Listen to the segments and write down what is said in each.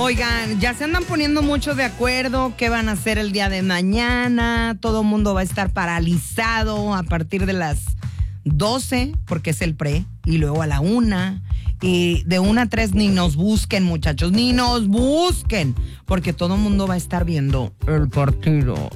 Oigan, ya se andan poniendo mucho de acuerdo qué van a hacer el día de mañana. Todo el mundo va a estar paralizado a partir de las 12, porque es el pre, y luego a la 1. Y de 1 a 3 ni nos busquen, muchachos, ni nos busquen, porque todo el mundo va a estar viendo el partido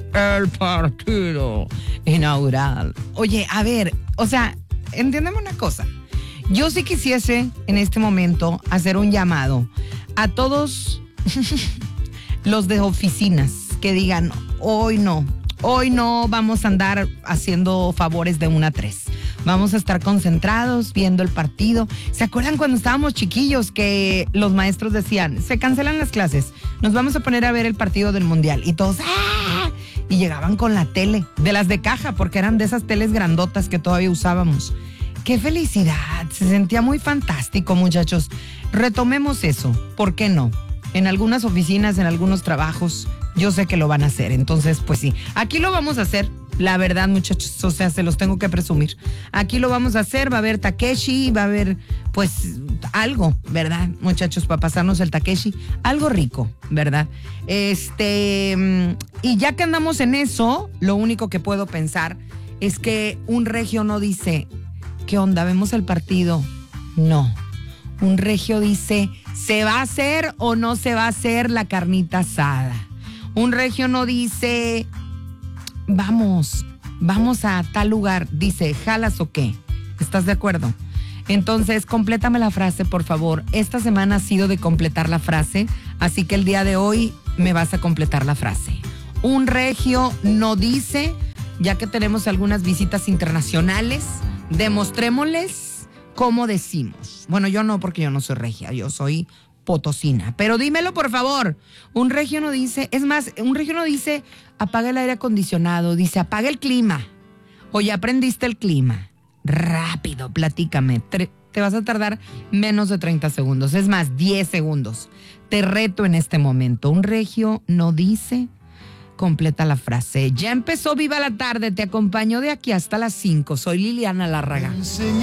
inaugural. Oye, a ver, o sea, entiéndeme una cosa. Yo sí quisiese en este momento hacer un llamado a todos los de oficinas que digan, hoy no vamos a andar haciendo favores de 1 a 3. Vamos a estar concentrados viendo el partido. ¿Se acuerdan cuando estábamos chiquillos que los maestros decían, se cancelan las clases, nos vamos a poner a ver el partido del mundial? Y todos, ¡ah! Y llegaban con la tele, de las de caja, porque eran de esas teles grandotas que todavía usábamos. ¡Qué felicidad! Se sentía muy fantástico, muchachos. Retomemos eso, ¿por qué no? En algunas oficinas, en algunos trabajos, yo sé que lo van a hacer. Entonces, pues sí, aquí lo vamos a hacer. La verdad, muchachos, o sea, se los tengo que presumir. Aquí lo vamos a hacer, va a haber Takeshi, va a haber, pues, algo, ¿verdad, muchachos? Para pasarnos el Takeshi, algo rico, ¿verdad? Y ya que andamos en eso, lo único que puedo pensar es que un regio no dice, ¿qué onda? ¿Vemos el partido? No. Un regio dice, ¿se va a hacer o no se va a hacer la carnita asada? Un regio no dice, vamos a tal lugar. Dice, ¿jalas o qué? ¿Estás de acuerdo? Entonces, complétame la frase, por favor. Esta semana ha sido de completar la frase, así que el día de hoy me vas a completar la frase. Un regio no dice, ya que tenemos algunas visitas internacionales, demostrémosles cómo decimos. Bueno, yo no, porque yo no soy regia, yo soy potosina. Pero dímelo, por favor. Un regio no dice, es más, un regio no dice, apaga el aire acondicionado, dice, apaga el clima. O ya prendiste el clima. Rápido, platícame. Te vas a tardar menos de 30 segundos. Es más, 10 segundos. Te reto en este momento. Un regio no dice, completa la frase. Ya empezó Viva la Tarde. Te acompaño de aquí hasta las 5. Soy Liliana Lárraga.